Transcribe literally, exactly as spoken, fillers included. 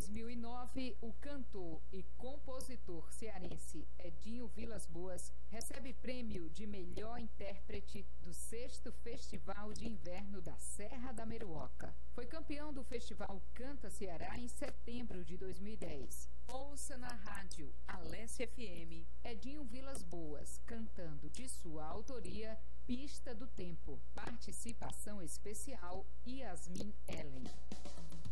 dois mil e nove, o cantor e compositor cearense Edinho Vilas Boas recebe prêmio de melhor intérprete do sexto Festival de Inverno da Serra da Meruoca. Foi campeão do Festival Canta Ceará em setembro de dois mil e dez. Ouça na rádio Alesse F M Edinho Vilas Boas cantando de sua autoria Pista do Tempo. Participação especial Yasmin Ellen.